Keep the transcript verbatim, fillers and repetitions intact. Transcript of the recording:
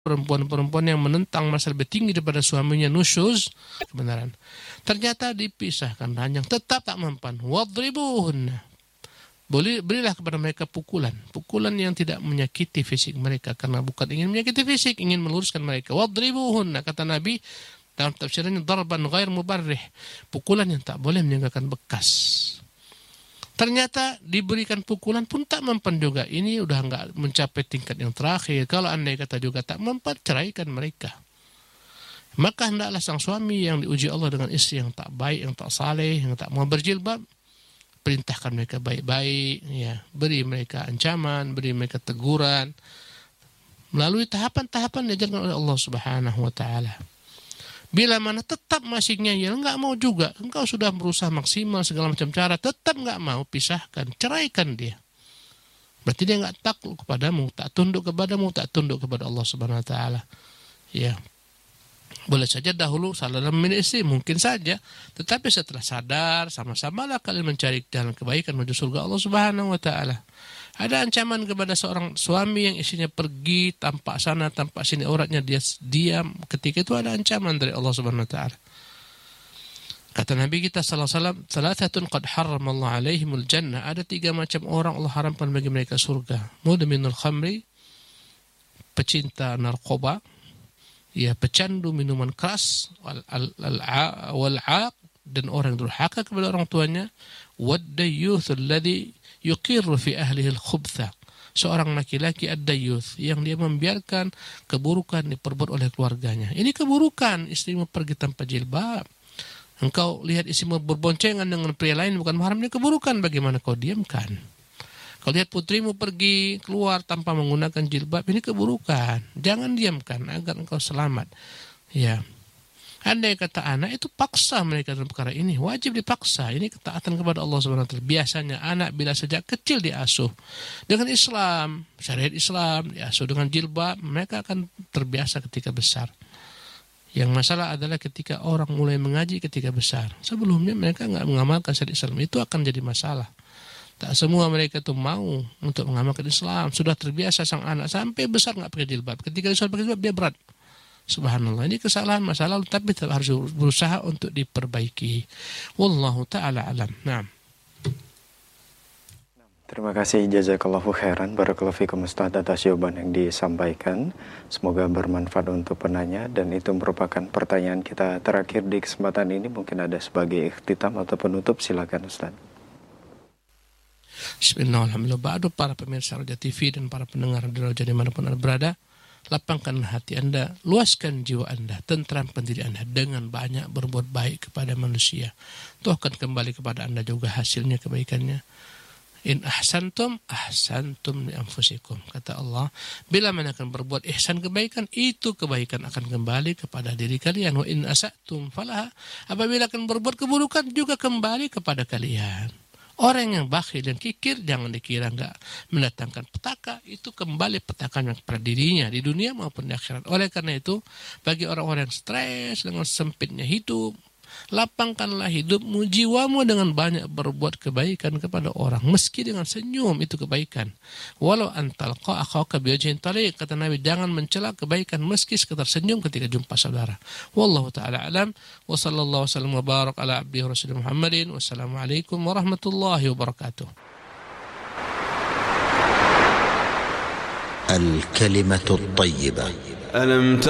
perempuan-perempuan yang menentang merasa lebih tinggi daripada suaminya, nusyuz kebenaran. Ternyata dipisahkan ranjang, tetap tak mempan. Wadribuhunna. Boleh berilah kepada mereka pukulan, pukulan yang tidak menyakiti fisik mereka, karena bukan ingin menyakiti fisik, ingin meluruskan mereka. Wadribuhunna, kata Nabi dalam tafsirannya, darban ghair mubarrih, pukulan yang tak boleh meninggalkan bekas. Ternyata diberikan pukulan pun tak mempan juga. Ini udah enggak mencapai tingkat yang terakhir. Kalau andai kata juga tak mempan, ceraikan mereka. Maka hendaklah sang suami yang diuji Allah dengan istri yang tak baik, yang tak saleh, yang tak mau berjilbab, perintahkan mereka baik-baik, ya, beri mereka ancaman, beri mereka teguran melalui tahapan-tahapan yang diajarkan oleh Allah Subhanahu wa taala. Bila mana tetap masih ngeyel, enggak mau juga, engkau sudah berusaha maksimal segala macam cara, tetap enggak mau, pisahkan, ceraikan dia. Berarti dia enggak takluk kepadamu, tak tunduk kepadamu, tak tunduk kepada Allah Subhanahu wa taala. Ya. Boleh saja dahulu salah dalam memilih istri, mungkin saja. Tetapi setelah sadar, sama-samalah kalian mencari jalan kebaikan menuju surga Allah Subhanahu wa taala. Ada ancaman kepada seorang suami yang istrinya pergi tampak sana tampak sini, auratnya dia diam, ketika itu ada ancaman dari Allah Subhanahu wa taala. Kata Nabi kita sallallahu alaihi wasallam, "Thalathatun qad harramallahu alaihimul jannah." Ada tiga macam orang Allah haramkan bagi mereka surga. Mudminul khamri, pecinta narkoba, ya, pecandu minuman keras, wal-aq, dan orang yang durhaka kepada orang tuanya, wad-dayyuth alladhi yuqirru fi ahlihi al-khubtha, seorang laki-laki ad-dayyuth yang dia membiarkan keburukan diperbuat oleh keluarganya. Ini keburukan, istrimu pergi tanpa jilbab, engkau lihat istrimu berboncengan dengan pria lain bukan mahram, ini keburukan, bagaimana kau diamkan? Kalau lihat putrimu pergi keluar tanpa menggunakan jilbab, ini keburukan. Jangan diamkan agar engkau selamat. Ya. Andai kata anak itu paksa mereka dalam perkara ini, wajib dipaksa. Ini ketaatan kepada Allah Subhanahu wa taala. Biasanya anak bila sejak kecil diasuh dengan Islam, syariat Islam, diasuh dengan jilbab, mereka akan terbiasa ketika besar. Yang masalah adalah ketika orang mulai mengaji ketika besar. Sebelumnya mereka enggak mengamalkan syariat Islam, itu akan jadi masalah. Tak semua mereka itu mau untuk mengamalkan Islam. Sudah terbiasa sang anak sampai besar nggak pakai jilbab. Ketika disuruh pakai jilbab dia berat. Subhanallah, ini kesalahan masa lalu, tapi tetap harus berusaha untuk diperbaiki. Wallahu ta'ala alam. Nah. Terima kasih, jazakallahu khairan, barakallahu fikum Ustaz atas jawaban yang disampaikan. Semoga bermanfaat untuk penanya, dan itu merupakan pertanyaan kita terakhir di kesempatan ini. Mungkin ada sebagai ikhtitam atau penutup, silakan Ustaz. Bismillahirrahmanirrahim. Ba'du, para pemirsa Raja T V dan para pendengar di Raja dimanapun Anda berada, lapangkan hati Anda, luaskan jiwa Anda, tentramkan diri Anda dengan banyak berbuat baik kepada manusia. Itu akan kembali kepada Anda juga hasilnya, kebaikannya. In ahsantum ahsantum li anfusikum, kata Allah. Bila mana akan berbuat ihsan, kebaikan, itu kebaikan akan kembali kepada diri kalian. Wa in asatum falaha, apabila akan berbuat keburukan juga kembali kepada kalian. Orang yang bakhil dan kikir, jangan dikira enggak mendatangkan petaka, itu kembali petakannya kepada dirinya di dunia maupun di akhirat. Oleh karena itu, bagi orang-orang yang stres dengan sempitnya hidup, lapangkanlah hidupmu, jiwamu dengan banyak berbuat kebaikan kepada orang, meski dengan senyum, itu kebaikan. Walau antalqa akhaka biwajhin taliq, kata Nabi, jangan mencela kebaikan meski sekedar senyum ketika jumpa saudara. Wallahu taala alam, wa sallallahu wasallam wa barak ala abdihi rasul Muhammadin. Wassalamualaikum warahmatullahi wabarakatuh. Al-kalimatu at-tayyibah.